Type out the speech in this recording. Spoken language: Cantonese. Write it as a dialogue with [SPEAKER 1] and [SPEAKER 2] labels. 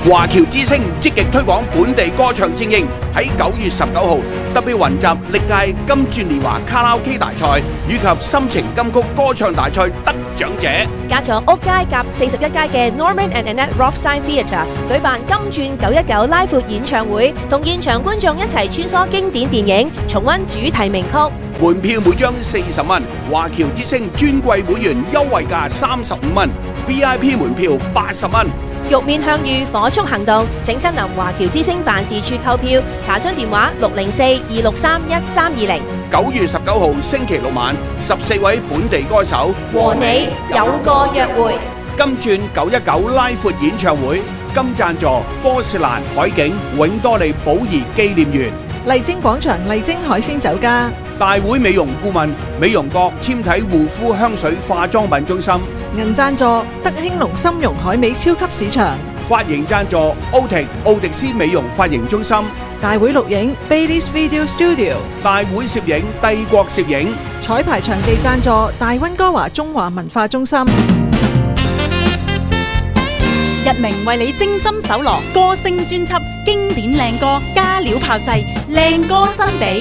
[SPEAKER 1] 華僑之星積極推廣本地歌唱精英，喺9月19號特別雲集歷屆金鑽年華卡拉 OK 大賽以及心情金曲歌唱大賽得獎者，
[SPEAKER 2] 加咗屋街夾41街嘅 Norman and Annette Rothstein Theatre 舉辦金鑽919拉闊演唱會，同現場觀眾一齊穿梭經典電影，重溫主題名曲。
[SPEAKER 1] 門票每張40蚊，華僑之星尊貴會員優惠價35蚊 ，VIP 門票80蚊。
[SPEAKER 2] 玉面向隅火速行動，請親臨華僑之星辦事處購票，查詢電話604-263-1320。
[SPEAKER 1] 9月19號星期六晚，14位本地歌手
[SPEAKER 2] 和你有個約會。
[SPEAKER 1] 金鑽919拉闊演唱會，金贊助科士蘭海景永多利寶儀紀念園。
[SPEAKER 3] 麗晶廣場麗晶海鮮酒家，
[SPEAKER 1] 大會美容顧問美容閣纖體護膚香水化妝品中心，
[SPEAKER 3] 銀贊助德興隆參茸海味超級市場，
[SPEAKER 1] 髮型贊助奧迪斯美容髮型中心，
[SPEAKER 3] 大會錄影 Baileys Video Studio，
[SPEAKER 1] 大會攝影帝國攝影，
[SPEAKER 3] 彩排場地贊助大溫哥華中華文化中心。
[SPEAKER 4] 日明為你精心搜羅歌聲專輯，經典靚歌加料炮製，靚歌新地。